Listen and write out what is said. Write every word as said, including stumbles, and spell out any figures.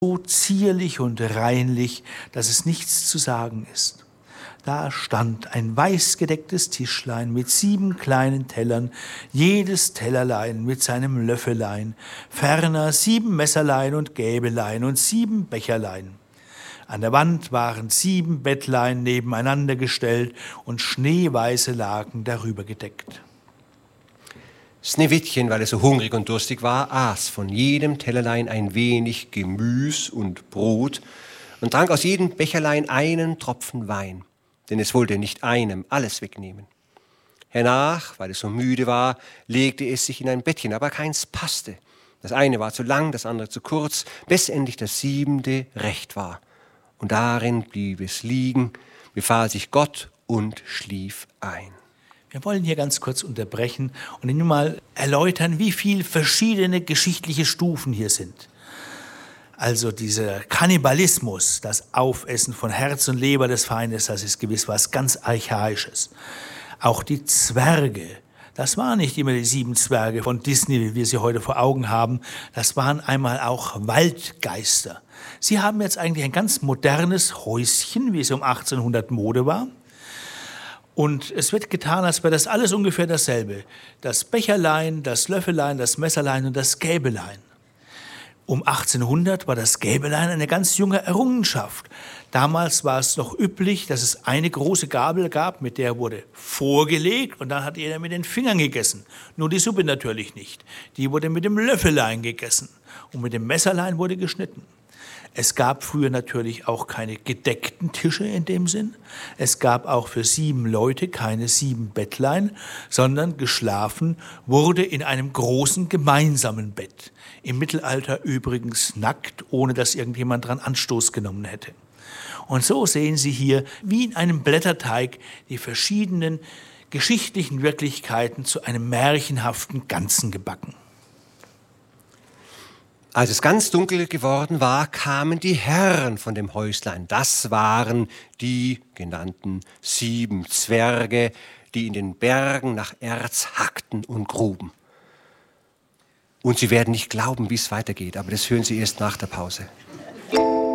so zierlich und reinlich, dass es nichts zu sagen ist. Da stand ein weißgedecktes Tischlein mit sieben kleinen Tellern, jedes Tellerlein mit seinem Löffelein, ferner sieben Messerlein und Gäbelein und sieben Becherlein. An der Wand waren sieben Bettlein nebeneinander gestellt und schneeweiße Laken darüber gedeckt. Sneewittchen, weil es so hungrig und durstig war, aß von jedem Tellerlein ein wenig Gemüs und Brot und trank aus jedem Becherlein einen Tropfen Wein, denn es wollte nicht einem alles wegnehmen. Hernach, weil es so müde war, legte es sich in ein Bettchen, aber keins passte. Das eine war zu lang, das andere zu kurz, bis endlich das siebente recht war. Und darin blieb es liegen, befahl sich Gott und schlief ein. Wir wollen hier ganz kurz unterbrechen und Ihnen mal erläutern, wie viele verschiedene geschichtliche Stufen hier sind. Also dieser Kannibalismus, das Aufessen von Herz und Leber des Feindes, das ist gewiss was ganz Archaisches. Auch die Zwerge, das waren nicht immer die sieben Zwerge von Disney, wie wir sie heute vor Augen haben. Das waren einmal auch Waldgeister. Sie haben jetzt eigentlich ein ganz modernes Häuschen, wie es um achtzehnhundert Mode war. Und es wird getan, als wäre das alles ungefähr dasselbe. Das Becherlein, das Löffelein, das Messerlein und das Gäbelein. Um achtzehnhundert war das Gäbelein eine ganz junge Errungenschaft. Damals war es noch üblich, dass es eine große Gabel gab, mit der wurde vorgelegt und dann hat jeder mit den Fingern gegessen. Nur die Suppe natürlich nicht. Die wurde mit dem Löffelein gegessen und mit dem Messerlein wurde geschnitten. Es gab früher natürlich auch keine gedeckten Tische in dem Sinn. Es gab auch für sieben Leute keine sieben Bettlein, sondern geschlafen wurde in einem großen gemeinsamen Bett. Im Mittelalter übrigens nackt, ohne dass irgendjemand dran Anstoß genommen hätte. Und so sehen Sie hier, wie in einem Blätterteig, die verschiedenen geschichtlichen Wirklichkeiten zu einem märchenhaften Ganzen gebacken. Als es ganz dunkel geworden war, kamen die Herren von dem Häuslein. Das waren die genannten sieben Zwerge, die in den Bergen nach Erz hackten und gruben. Und Sie werden nicht glauben, wie es weitergeht, aber das hören Sie erst nach der Pause.